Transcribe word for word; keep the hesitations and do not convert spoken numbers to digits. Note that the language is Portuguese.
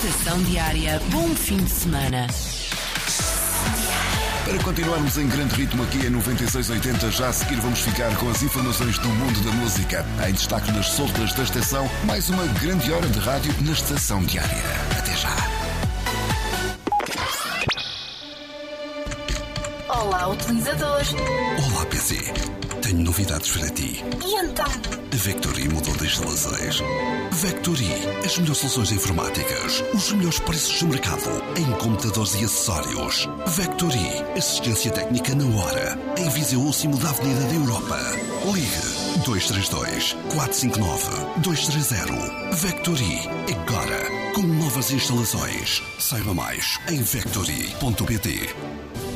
Estação Diária, bom fim de semana. Para continuarmos em grande ritmo aqui em noventa e seis oitenta, já a seguir vamos ficar com as informações do mundo da música. Em destaque nas soltas da estação, mais uma grande hora de rádio na Estação Diária. Até já. Olá, utilizador. Olá, P C. Tenho novidades para ti. E então? A Vectory mudou de instalações. Vectory, as melhores soluções informáticas, os melhores preços de mercado em computadores e acessórios. Vectory, assistência técnica na hora, em Viseu Último da Avenida da Europa. Ligue dois três dois, quatro cinco nove, dois três zero. Vectory, agora com novas instalações. Saiba mais em vectory ponto pt.